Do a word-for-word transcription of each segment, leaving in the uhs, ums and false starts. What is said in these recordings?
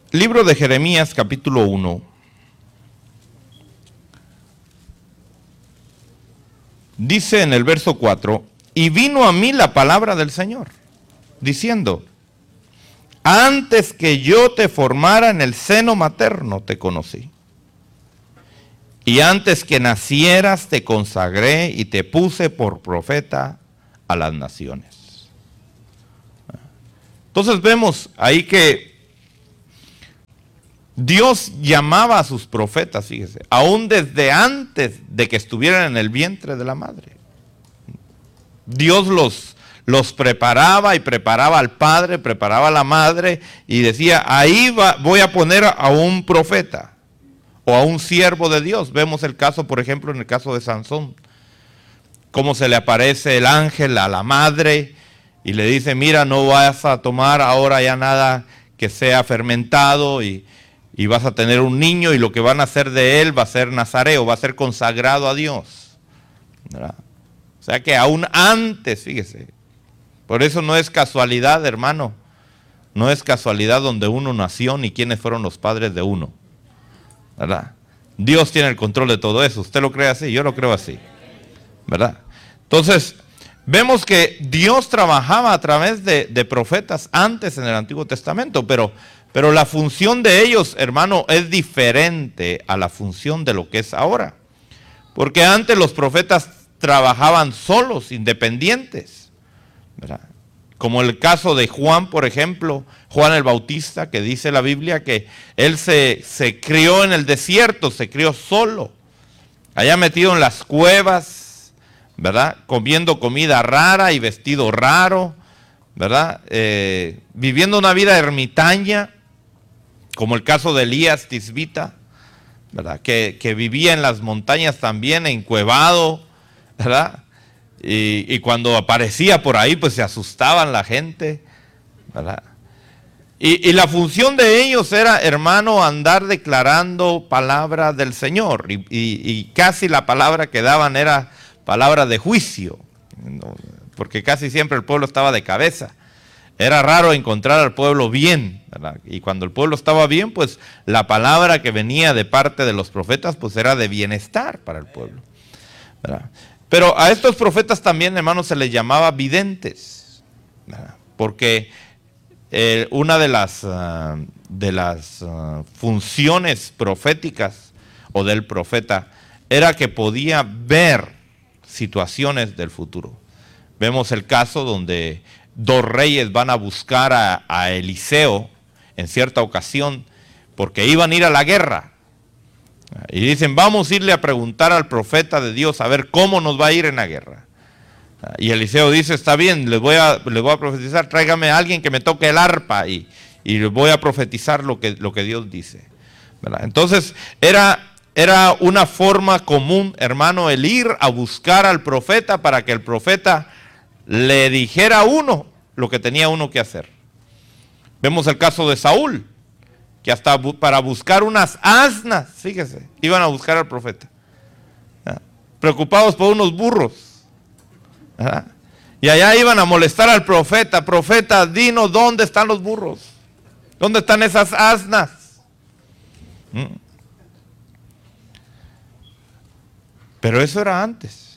Libro de Jeremías, capítulo uno. Dice en el verso cuatro, y vino a mí la palabra del Señor, diciendo, antes que yo te formara en el seno materno te conocí. Y antes que nacieras te consagré y te puse por profeta a las naciones. Entonces vemos ahí que Dios llamaba a sus profetas, fíjese, aún desde antes de que estuvieran en el vientre de la madre. Dios los, los preparaba y preparaba al padre, preparaba a la madre y decía, ahí va, voy a poner a un profeta o a un siervo de Dios. Vemos el caso, por ejemplo, en el caso de Sansón, cómo se le aparece el ángel a la madre y le dice, mira, no vas a tomar ahora ya nada que sea fermentado y, y vas a tener un niño y lo que van a hacer de él va a ser nazareo, va a ser consagrado a Dios, ¿verdad? O sea que aún antes, fíjese, por eso no es casualidad, hermano, no es casualidad donde uno nació ni quiénes fueron los padres de uno, ¿verdad? Dios tiene el control de todo eso. ¿Usted lo cree así? Yo lo creo así, ¿verdad? Entonces, vemos que Dios trabajaba a través de, de profetas antes en el Antiguo Testamento, pero, pero la función de ellos, hermano, es diferente a la función de lo que es ahora. Porque antes los profetas trabajaban solos, independientes, ¿verdad? Como el caso de Juan, por ejemplo, Juan el Bautista, que dice la Biblia que él se, se crió en el desierto, se crió solo, allá metido en las cuevas, ¿verdad? Comiendo comida rara y vestido raro, ¿verdad? Eh, viviendo una vida ermitaña, como el caso de Elías Tisbita, ¿verdad? Que, que vivía en las montañas también, encuevado, ¿verdad? Y, y cuando aparecía por ahí, pues se asustaban la gente, ¿verdad? Y, y la función de ellos era, hermano, andar declarando palabra del Señor. Y, y, y casi la palabra que daban era palabra de juicio, ¿no? Porque casi siempre el pueblo estaba de cabeza. Era raro encontrar al pueblo bien, ¿verdad? Y cuando el pueblo estaba bien, pues la palabra que venía de parte de los profetas, pues era de bienestar para el pueblo, ¿verdad? Pero a estos profetas también, hermanos, se les llamaba videntes, ¿verdad? Porque eh, una de las, uh, de las uh, funciones proféticas o del profeta era que podía ver situaciones del futuro. Vemos el caso donde dos reyes van a buscar a, a Eliseo en cierta ocasión porque iban a ir a la guerra. Y dicen, vamos a irle a preguntar al profeta de Dios a ver cómo nos va a ir en la guerra. Y Eliseo dice, está bien, les voy a, les voy a profetizar, tráigame a alguien que me toque el arpa y, y les voy a profetizar lo que, lo que Dios dice, ¿verdad? Entonces era, era una forma común, hermano, el ir a buscar al profeta para que el profeta le dijera a uno lo que tenía uno que hacer. Vemos el caso de Saúl, que hasta bu para buscar unas asnas, fíjese, iban a buscar al profeta, ¿verdad? Preocupados por unos burros, ¿verdad? Y allá iban a molestar al profeta, profeta, dinos dónde están los burros, dónde están esas asnas. ¿Mm? Pero eso era antes.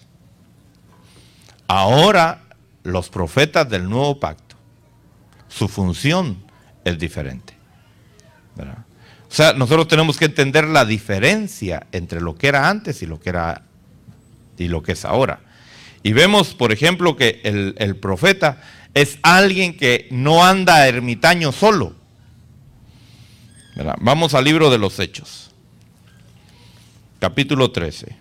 Ahora los profetas del nuevo pacto, su función es diferente, ¿verdad? O sea, nosotros tenemos que entender la diferencia entre lo que era antes y lo que era y lo que es ahora. Y vemos, por ejemplo, que el, el profeta es alguien que no anda ermitaño solo, ¿verdad? Vamos al libro de los Hechos, capítulo trece.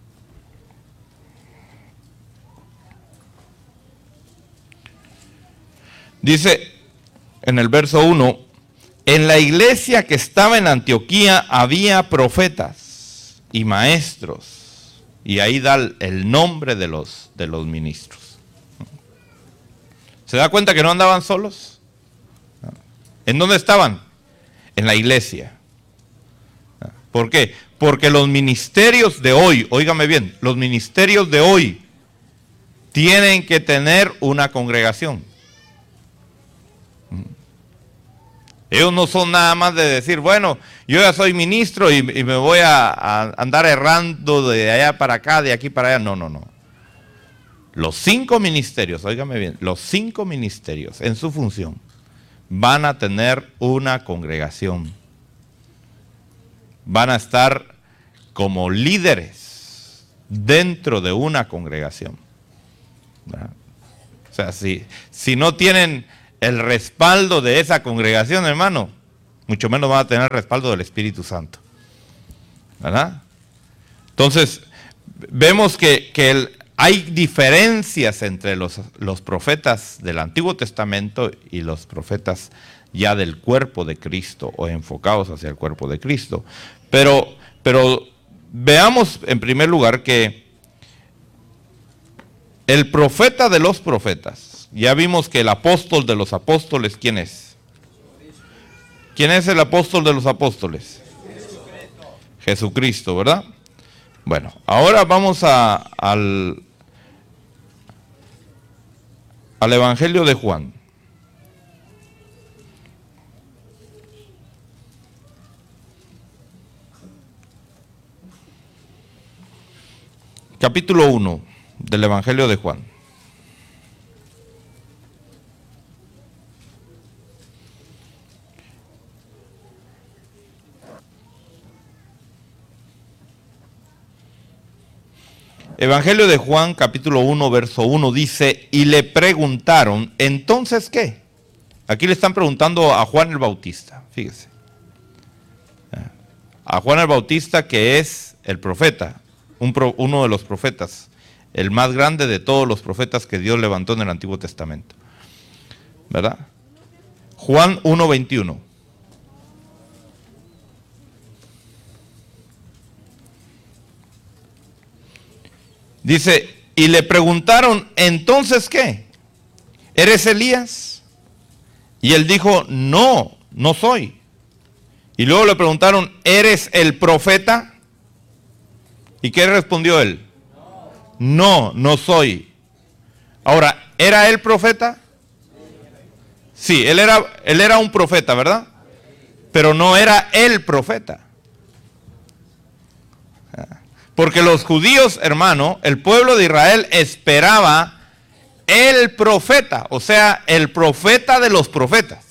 Dice en el verso uno, en la iglesia que estaba en Antioquía había profetas y maestros, y ahí da el nombre de los, de los ministros. ¿Se da cuenta que no andaban solos? ¿En dónde estaban? En la iglesia. ¿Por qué? Porque los ministerios de hoy, óigame bien, los ministerios de hoy tienen que tener una congregación. Ellos no son nada más de decir, bueno, yo ya soy ministro y, y me voy a, a andar errando de allá para acá, de aquí para allá. No, no, no. Los cinco ministerios, óigame bien, los cinco ministerios en su función van a tener una congregación. Van a estar como líderes dentro de una congregación. ¿Verdad? O sea, si, si no tienen el respaldo de esa congregación, hermano, mucho menos van a tener el respaldo del Espíritu Santo. ¿Verdad? Entonces, vemos que, que el, hay diferencias entre los, los profetas del Antiguo Testamento y los profetas ya del cuerpo de Cristo o enfocados hacia el cuerpo de Cristo. Pero, pero veamos en primer lugar que el profeta de los profetas, ya vimos que el apóstol de los apóstoles, ¿quién es? ¿Quién es el apóstol de los apóstoles? Jesucristo, Jesucristo, ¿verdad? Bueno, ahora vamos a, al, al Evangelio de Juan. Capítulo uno del Evangelio de Juan. Evangelio de Juan, capítulo uno, verso uno, dice, y le preguntaron, ¿entonces qué? Aquí le están preguntando a Juan el Bautista, fíjese. A Juan el Bautista, que es el profeta, un pro, uno de los profetas, el más grande de todos los profetas que Dios levantó en el Antiguo Testamento. ¿Verdad? Juan uno, veintiuno. Dice, y le preguntaron, ¿entonces qué? ¿Eres Elías? Y él dijo, no, no soy. Y luego le preguntaron, ¿eres el profeta? ¿Y qué respondió él? No, no soy. Ahora, ¿era él profeta? Sí, él era, él era un profeta, ¿verdad? Pero no era el profeta. Porque los judíos, hermano, el pueblo de Israel esperaba el profeta, o sea, el profeta de los profetas.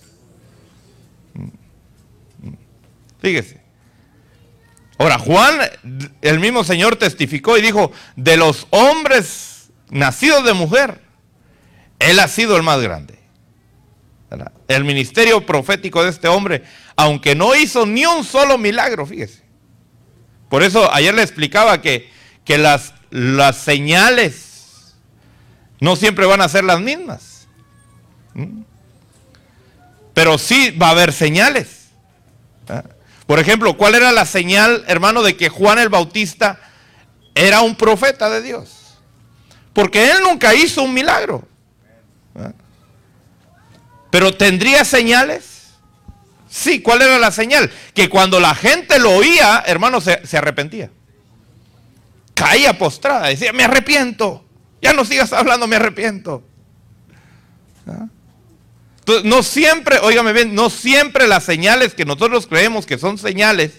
Fíjese. Ahora, Juan, el mismo Señor testificó y dijo, de los hombres nacidos de mujer, él ha sido el más grande. ¿Verdad? El ministerio profético de este hombre, aunque no hizo ni un solo milagro, fíjese. Por eso ayer le explicaba que, que las, las señales no siempre van a ser las mismas. ¿Mm? Pero sí va a haber señales. ¿Ah? Por ejemplo, ¿cuál era la señal, hermano, de que Juan el Bautista era un profeta de Dios? Porque él nunca hizo un milagro. ¿Ah? Pero ¿tendría señales? Sí, ¿cuál era la señal? Que cuando la gente lo oía, hermano, se, se arrepentía. Caía postrada, decía, me arrepiento. Ya no sigas hablando, me arrepiento. ¿Ah? Entonces, no siempre, óigame bien, no siempre las señales que nosotros creemos que son señales,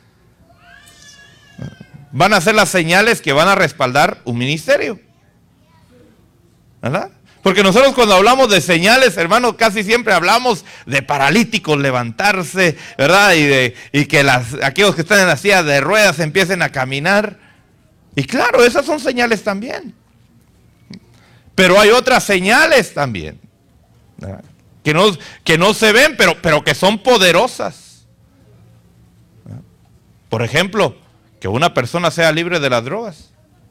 van a ser las señales que van a respaldar un ministerio. ¿Verdad? Porque nosotros cuando hablamos de señales, hermano, casi siempre hablamos de paralíticos levantarse, ¿verdad? Y, de, y que las, aquellos que están en la silla de ruedas empiecen a caminar. Y claro, esas son señales también. Pero hay otras señales también, ¿verdad? Que no, que no se ven, pero, pero que son poderosas. ¿Verdad? Por ejemplo, que una persona sea libre de las drogas.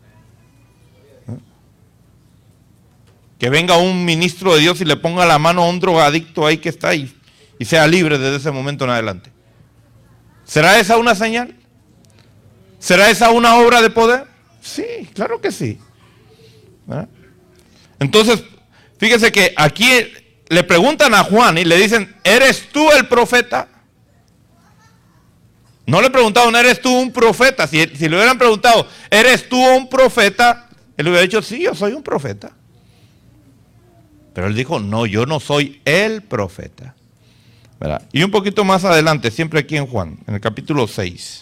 Que venga un ministro de Dios y le ponga la mano a un drogadicto ahí que está ahí y sea libre desde ese momento en adelante. ¿Será esa una señal? ¿Será esa una obra de poder? Sí, claro que sí. ¿Verdad? Entonces, fíjese que aquí le preguntan a Juan y le dicen, ¿eres tú el profeta? No le preguntaron, ¿eres tú un profeta? Si, si le hubieran preguntado, ¿eres tú un profeta? Él hubiera dicho, sí, yo soy un profeta. Pero él dijo, no, yo no soy el profeta. ¿verdad? Y un poquito más adelante, siempre aquí en Juan, en el capítulo seis.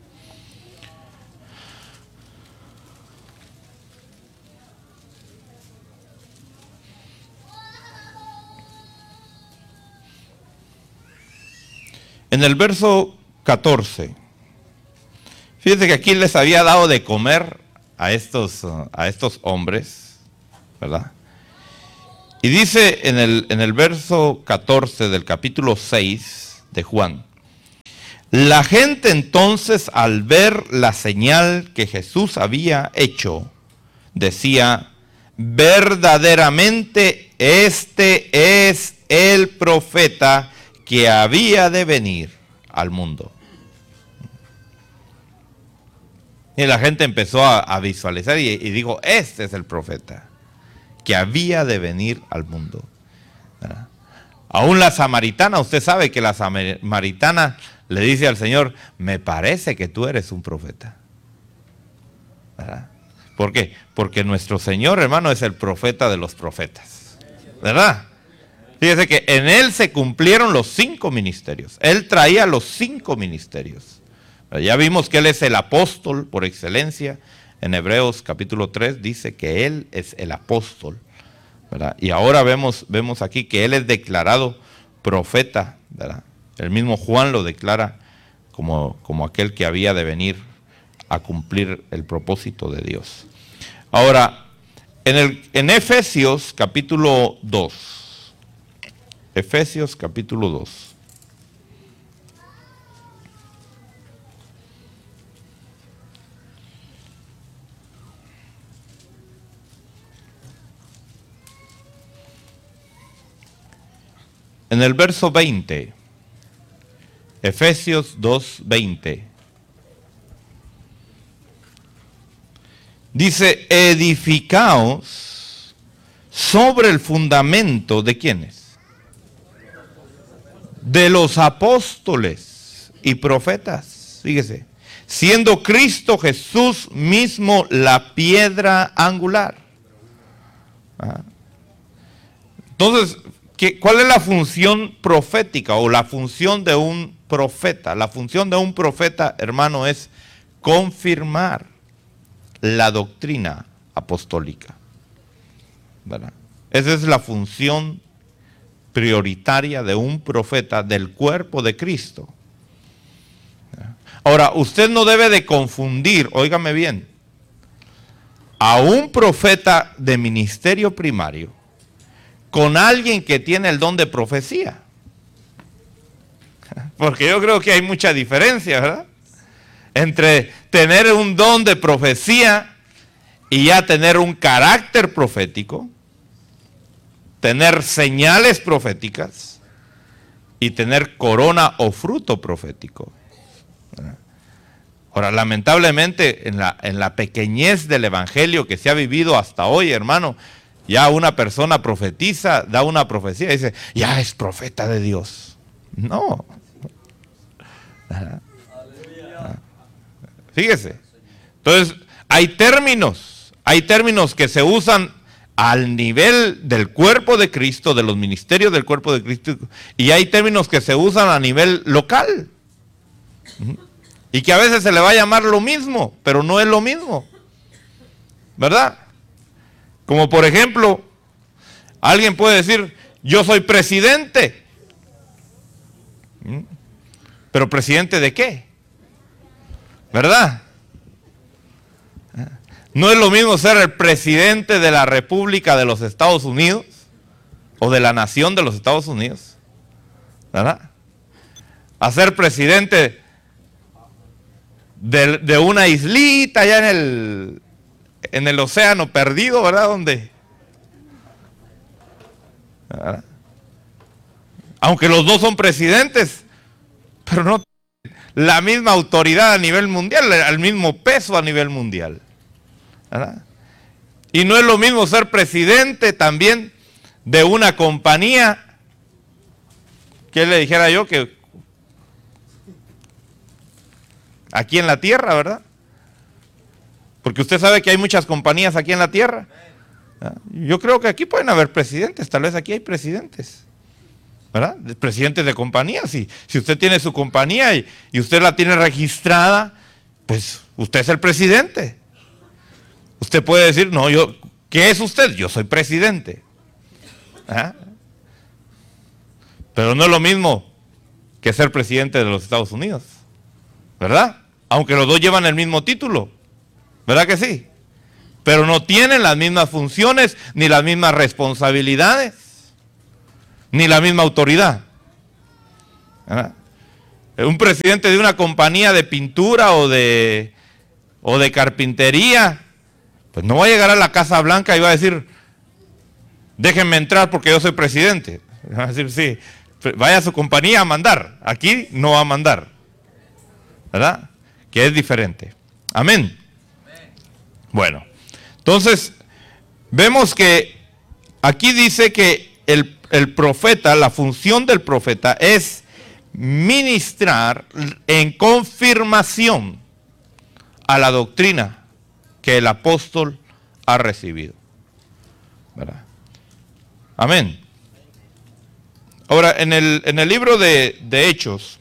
En el verso catorce, fíjense que aquí les había dado de comer a estos, a estos hombres, ¿verdad? Y dice en el, en el verso catorce del capítulo seis de Juan: la gente entonces, al ver la señal que Jesús había hecho, decía: verdaderamente este es el profeta que había de venir al mundo. Y la gente empezó a, a visualizar y, y dijo: este es el profeta que había de venir al mundo. ¿Verdad? Aún la samaritana, usted sabe que la samaritana le dice al Señor: me parece que tú eres un profeta. ¿Verdad? ¿Por qué? Porque nuestro Señor, hermano, es el profeta de los profetas. ¿Verdad? Fíjese que en Él se cumplieron los cinco ministerios. Él traía los cinco ministerios. Ya vimos que Él es el apóstol por excelencia. En Hebreos capítulo tres dice que Él es el apóstol, ¿verdad? Y ahora vemos, vemos aquí que Él es declarado profeta, ¿verdad? El mismo Juan lo declara como, como aquel que había de venir a cumplir el propósito de Dios. Ahora, en, el, en Efesios capítulo dos. Efesios capítulo dos. En el verso veinte. Efesios dos, veinte. Dice: edificaos sobre el fundamento de ¿quiénes? De los apóstoles y profetas, fíjese, siendo Cristo Jesús mismo la piedra angular. ¿Ah? Entonces, ¿qué, ¿cuál es la función profética o la función de un profeta? La función de un profeta, hermano, es confirmar la doctrina apostólica, ¿verdad? Esa es la función prioritaria de un profeta del cuerpo de Cristo. Ahora, usted no debe de confundir, óigame bien, a un profeta de ministerio primario con alguien que tiene el don de profecía. Porque yo creo que hay mucha diferencia, ¿verdad? Entre tener un don de profecía y ya tener un carácter profético, tener señales proféticas y tener corona o fruto profético. Ahora, lamentablemente, en la, en la pequeñez del evangelio que se ha vivido hasta hoy, hermano, ya una persona profetiza, da una profecía y dice: ya es profeta de Dios. No. Fíjese. Entonces, hay términos, hay términos que se usan al nivel del cuerpo de Cristo, de los ministerios del cuerpo de Cristo, y hay términos que se usan a nivel local. Y que a veces se le va a llamar lo mismo, pero no es lo mismo. ¿Verdad? Como por ejemplo, alguien puede decir: yo soy presidente. ¿Pero presidente de qué? ¿Verdad? No es lo mismo ser el presidente de la República de los Estados Unidos o de la nación de los Estados Unidos, ¿verdad? A ser presidente de, de una islita allá en el, en el océano perdido, ¿verdad? Donde, ¿verdad? Aunque los dos son presidentes, pero no tienen la misma autoridad a nivel mundial, el mismo peso a nivel mundial, ¿verdad? Y no es lo mismo ser presidente también de una compañía, que le dijera yo que aquí en la tierra, ¿verdad? Porque usted sabe que hay muchas compañías aquí en la tierra. ¿Verdad? Yo creo que aquí pueden haber presidentes, tal vez aquí hay presidentes, ¿verdad? Presidentes de compañías. Si, si usted tiene su compañía y, y usted la tiene registrada, pues usted es el presidente. Usted puede decir, no, yo, ¿qué es usted? Yo soy presidente. ¿Ah? Pero no es lo mismo que ser presidente de los Estados Unidos, ¿verdad? Aunque los dos llevan el mismo título, ¿verdad que sí? Pero no tienen las mismas funciones, ni las mismas responsabilidades, ni la misma autoridad, ¿verdad? Un presidente de una compañía de pintura o de, o de carpintería, pues no va a llegar a la Casa Blanca y va a decir, déjenme entrar porque yo soy presidente. Va a decir, sí, vaya a su compañía a mandar, aquí no va a mandar, ¿verdad? Que es diferente. Amén. Bueno, entonces vemos que aquí dice que el, el profeta, la función del profeta es ministrar en confirmación a la doctrina que el apóstol ha recibido, ¿verdad? Amén. Ahora, en el, en el libro de, de Hechos,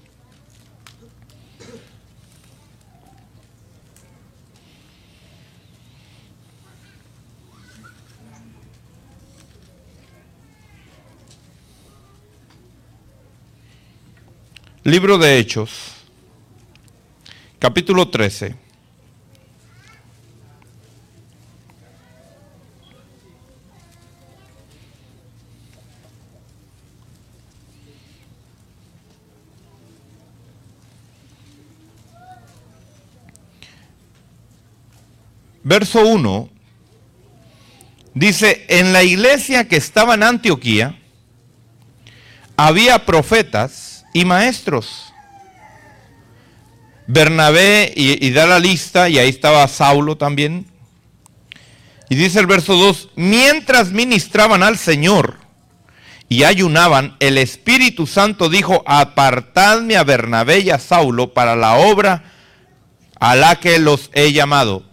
libro de Hechos, capítulo trece. Verso uno, dice, en la iglesia que estaba en Antioquía, había profetas y maestros. Bernabé, y, y da la lista, y ahí estaba Saulo también. Y dice el verso dos, mientras ministraban al Señor y ayunaban, el Espíritu Santo dijo, apartadme a Bernabé y a Saulo para la obra a la que los he llamado.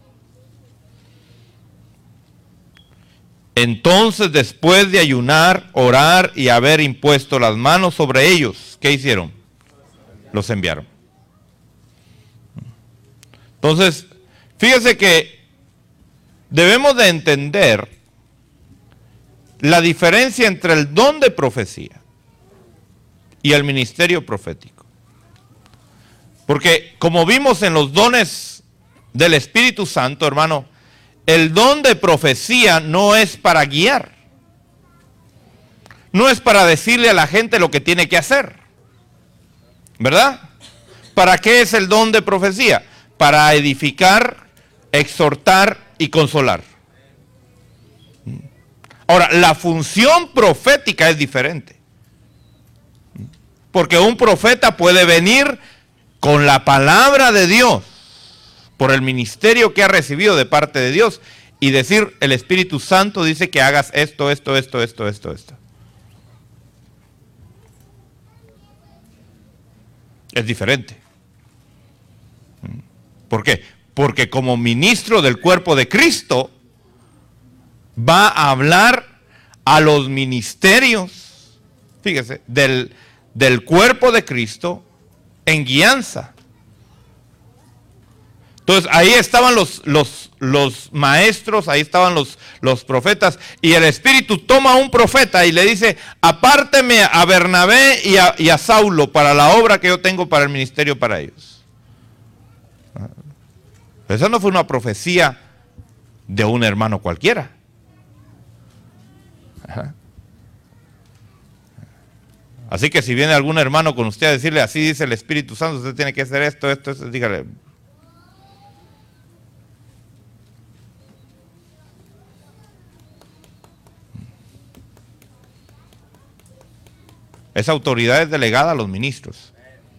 Entonces, después de ayunar, orar y haber impuesto las manos sobre ellos, ¿qué hicieron? Los enviaron. Entonces, fíjese que debemos de entender la diferencia entre el don de profecía y el ministerio profético. Porque como vimos en los dones del Espíritu Santo, hermano, el don de profecía no es para guiar. No es para decirle a la gente lo que tiene que hacer. ¿Verdad? ¿Para qué es el don de profecía? Para edificar, exhortar y consolar. Ahora, la función profética es diferente. Porque un profeta puede venir con la palabra de Dios, por el ministerio que ha recibido de parte de Dios, y decir, el Espíritu Santo dice que hagas esto, esto, esto, esto, esto, esto. Es diferente. ¿Por qué? Porque como ministro del cuerpo de Cristo, va a hablar a los ministerios, fíjese, del, del cuerpo de Cristo en guianza. Entonces ahí estaban los, los, los maestros, ahí estaban los, los profetas, y el Espíritu toma a un profeta y le dice, apárteme a Bernabé y a, y a Saulo para la obra que yo tengo para el ministerio para ellos. Esa no fue una profecía de un hermano cualquiera. Ajá. Así que si viene algún hermano con usted a decirle, así dice el Espíritu Santo, usted tiene que hacer esto, esto, esto, dígale. Esa autoridad es delegada a los ministros.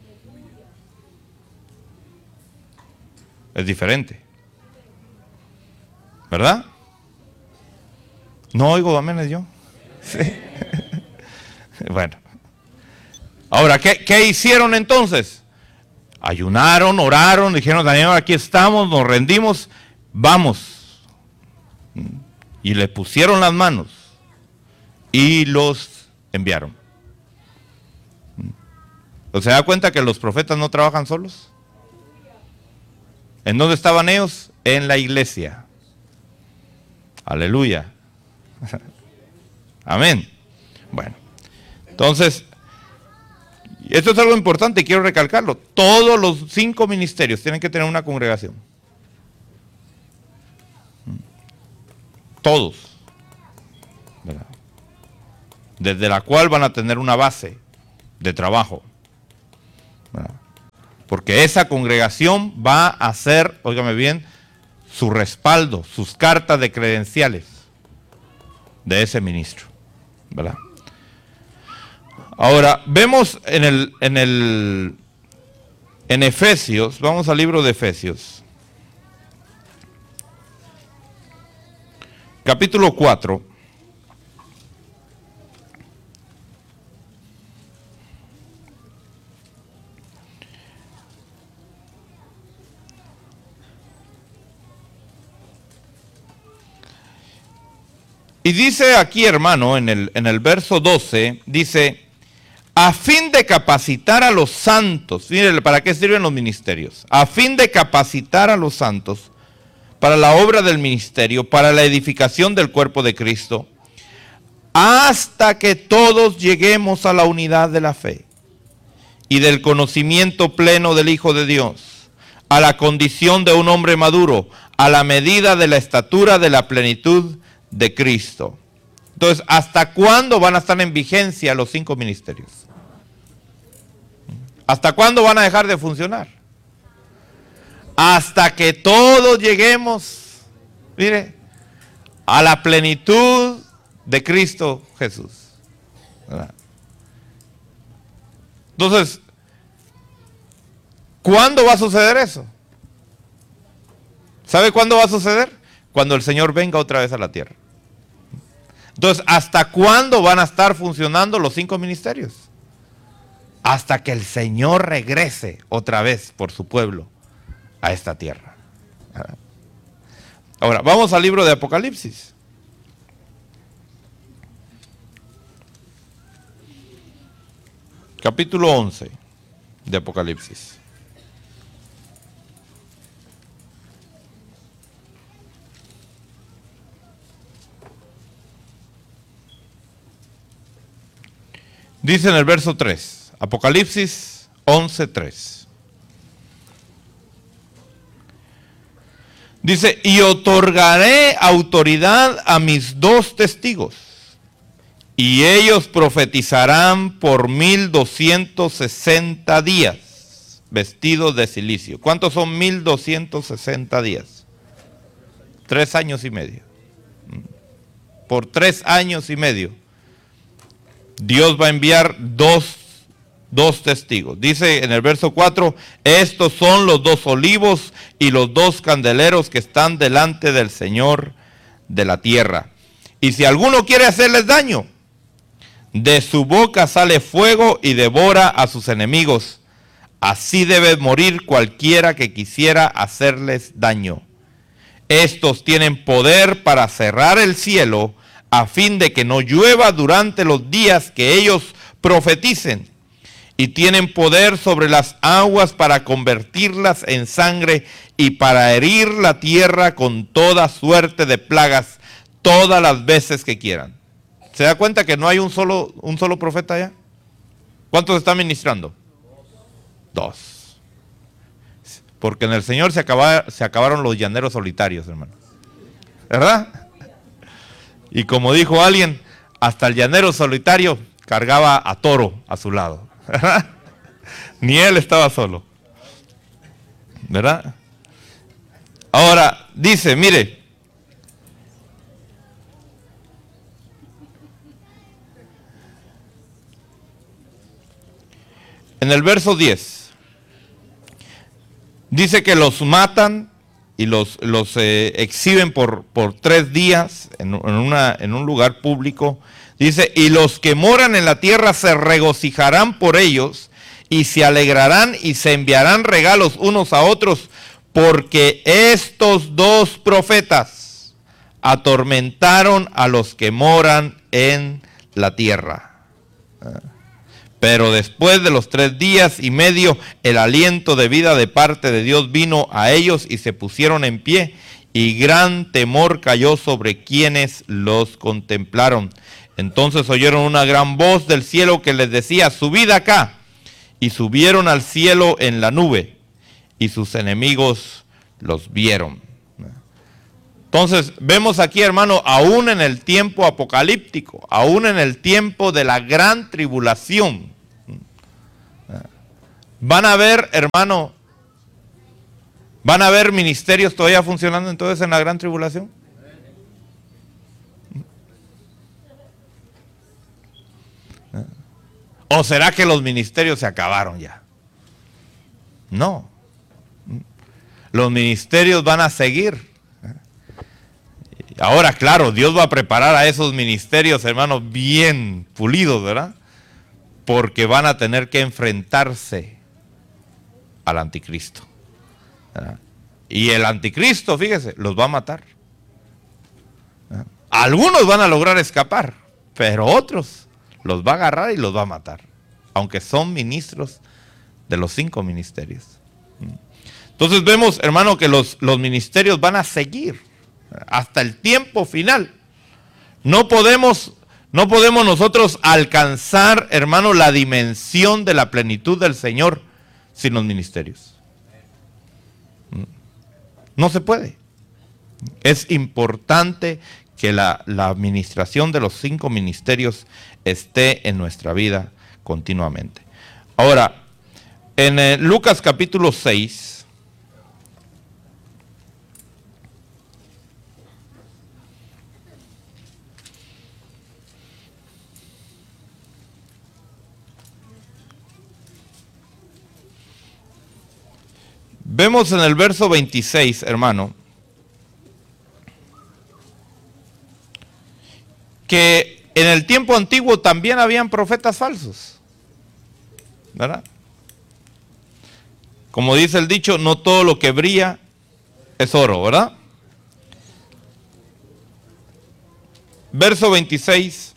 Es diferente. ¿Verdad? No oigo aménes yo. Sí. Bueno. Ahora, ¿qué, ¿qué hicieron entonces? Ayunaron, oraron, dijeron, Daniel, aquí estamos, nos rendimos, vamos. Y le pusieron las manos y los enviaron. ¿O se da cuenta que los profetas no trabajan solos? ¿En dónde estaban ellos? En la iglesia. Aleluya. Amén. Bueno, entonces, esto es algo importante y quiero recalcarlo. Todos los cinco ministerios tienen que tener una congregación. Todos. ¿Verdad? Desde la cual van a tener una base de trabajo. ¿Verdad? Porque esa congregación va a ser, óigame bien, su respaldo, sus cartas de credenciales de ese ministro. ¿Verdad? Ahora, vemos en el, en el, en Efesios, vamos al libro de Efesios, capítulo cuatro. Y dice aquí, hermano, en el, en el verso doce, dice, a fin de capacitar a los santos, miren, ¿para qué sirven los ministerios? A fin de capacitar a los santos para la obra del ministerio, para la edificación del cuerpo de Cristo, hasta que todos lleguemos a la unidad de la fe y del conocimiento pleno del Hijo de Dios, a la condición de un hombre maduro, a la medida de la estatura de la plenitud de Cristo. Entonces, ¿hasta cuándo van a estar en vigencia los cinco ministerios? ¿Hasta cuándo van a dejar de funcionar? Hasta que todos lleguemos, mire, a la plenitud de Cristo Jesús. ¿Verdad? Entonces, ¿cuándo va a suceder eso? ¿Sabe cuándo va a suceder? Cuando el Señor venga otra vez a la tierra. Entonces, ¿hasta cuándo van a estar funcionando los cinco ministerios? Hasta que el Señor regrese otra vez por su pueblo a esta tierra. Ahora, vamos al libro de Apocalipsis. Capítulo once de Apocalipsis. Dice en el verso tres, Apocalipsis once, tres. Dice, y otorgaré autoridad a mis dos testigos, y ellos profetizarán por mil doscientos sesenta días, vestidos de cilicio. ¿Cuántos son mil doscientos sesenta días? Tres años y medio. Por tres años y medio. Dios va a enviar dos, dos testigos. Dice en el verso cuatro, estos son los dos olivos y los dos candeleros que están delante del Señor de la tierra. Y si alguno quiere hacerles daño, de su boca sale fuego y devora a sus enemigos. Así debe morir cualquiera que quisiera hacerles daño. Estos tienen poder para cerrar el cielo, a fin de que no llueva durante los días que ellos profeticen, y tienen poder sobre las aguas para convertirlas en sangre y para herir la tierra con toda suerte de plagas todas las veces que quieran. ¿Se da cuenta que no hay un solo, un solo profeta allá? ¿Cuántos están ministrando? Dos. Porque en el Señor se, acaba, se acabaron los llaneros solitarios, hermanos. ¿Verdad? Y como dijo alguien, hasta el llanero solitario cargaba a toro a su lado. ¿Verdad? Ni él estaba solo. ¿Verdad? Ahora, dice, mire. En el verso diez. Dice que los matan y los, los eh, exhiben por, por tres días en, en, una, en un lugar público. Dice, y los que moran en la tierra se regocijarán por ellos y se alegrarán y se enviarán regalos unos a otros, porque estos dos profetas atormentaron a los que moran en la tierra. Pero después de los tres días y medio, el aliento de vida de parte de Dios vino a ellos y se pusieron en pie, y gran temor cayó sobre quienes los contemplaron. Entonces oyeron una gran voz del cielo que les decía: subid acá. Y subieron al cielo en la nube, y sus enemigos los vieron. Entonces vemos aquí, hermano, aún en el tiempo apocalíptico, aún en el tiempo de la gran tribulación, van a haber, hermano, van a haber ministerios todavía funcionando entonces en la gran tribulación. ¿O será que los ministerios se acabaron ya? No. Los ministerios van a seguir. Ahora, claro, Dios va a preparar a esos ministerios, hermanos, bien pulidos, ¿verdad? Porque van a tener que enfrentarse al anticristo, ¿verdad? Y el anticristo, fíjese, los va a matar, ¿verdad? Algunos van a lograr escapar, pero otros los va a agarrar y los va a matar, aunque son ministros de los cinco ministerios. Entonces vemos, hermano, que los, los ministerios van a seguir hasta el tiempo final. No podemos, no podemos nosotros alcanzar, hermano, la dimensión de la plenitud del Señor sin los ministerios. No se puede. Es importante que la, la administración de los cinco ministerios esté en nuestra vida continuamente. Ahora, en eh, Lucas capítulo seis, vemos en el verso veintiséis, hermano, que en el tiempo antiguo también habían profetas falsos, ¿verdad? Como dice el dicho, no todo lo que brilla es oro, ¿verdad? Verso veintiséis.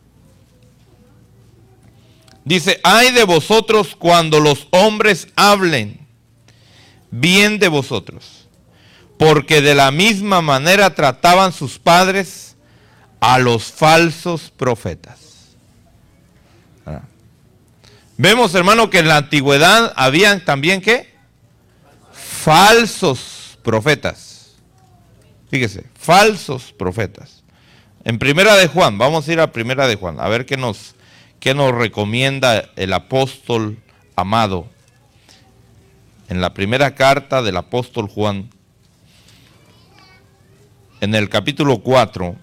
Dice: ay de vosotros cuando los hombres hablen bien de vosotros, porque de la misma manera trataban sus padres a los falsos profetas. ¿Ah? Vemos, hermano, que en la antigüedad habían también, ¿qué? Falsos profetas. Fíjese, falsos profetas. En Primera de Juan, vamos a ir a Primera de Juan, a ver qué nos, qué nos recomienda el apóstol amado. En la primera carta del apóstol Juan, en el capítulo cuatro,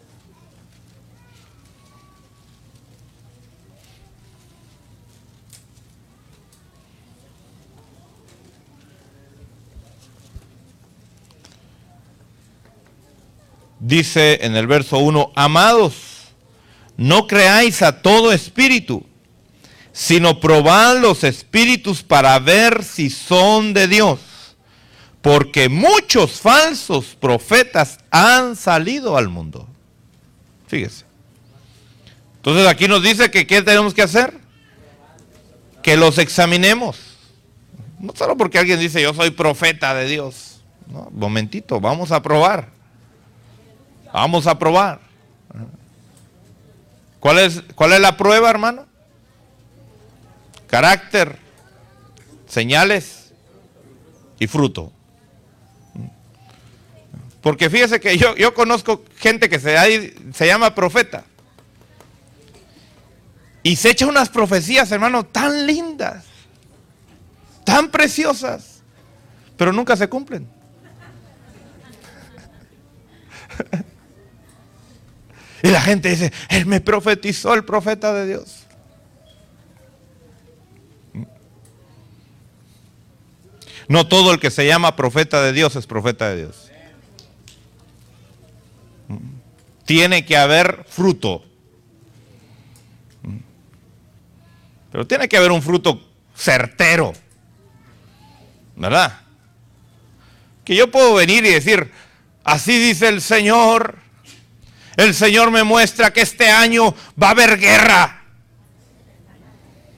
dice en el verso uno: amados, no creáis a todo espíritu, sino probad los espíritus para ver si son de Dios, porque muchos falsos profetas han salido al mundo. Fíjese. Entonces aquí nos dice que ¿qué tenemos que hacer? Que los examinemos. No solo porque alguien dice yo soy profeta de Dios. No, momentito, vamos a probar. Vamos a probar. ¿Cuál es, cuál es la prueba, hermano? Carácter, señales y fruto. Porque fíjese que yo, yo conozco gente que se, se llama profeta y se echa unas profecías, hermano, tan lindas, tan preciosas, pero nunca se cumplen. Y la gente dice, él me profetizó, el profeta de Dios. No todo el que se llama profeta de Dios es profeta de Dios. Tiene que haber fruto. Pero tiene que haber un fruto certero, ¿verdad? Que yo puedo venir y decir, así dice el Señor. El Señor me muestra que este año va a haber guerra.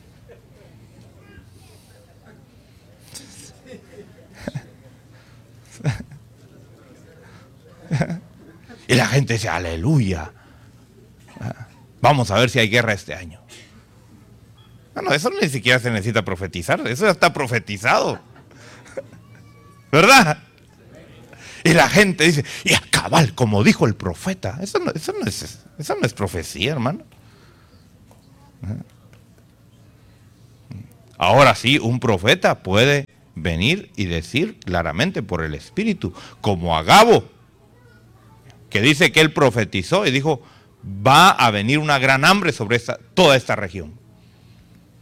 Y la gente dice, aleluya. Vamos a ver si hay guerra este año. Bueno, eso ni siquiera se necesita profetizar, eso ya está profetizado. ¿Verdad? Y la gente dice, y a cabal, como dijo el profeta. Eso no, eso no, es, eso no es profecía, hermano. Ahora sí, un profeta puede venir y decir claramente por el Espíritu, como Agabo, que dice que él profetizó y dijo, va a venir una gran hambre sobre esta, toda esta región.